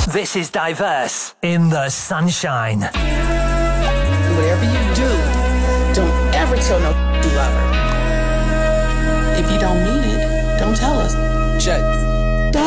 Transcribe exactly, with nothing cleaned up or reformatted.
This is Diverse in the Sunshine. Whatever you do, don't ever tell no you love her. If you don't mean it, don't tell us. Check.